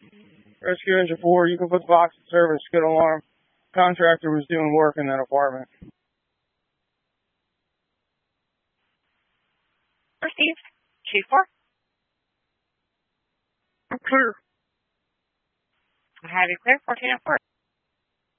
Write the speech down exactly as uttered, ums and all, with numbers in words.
Rescue Engine four, you can put the box in service, good alarm. Contractor was doing work in that apartment. Received. two four. I'm clear. I have you clear, fourteen oh four.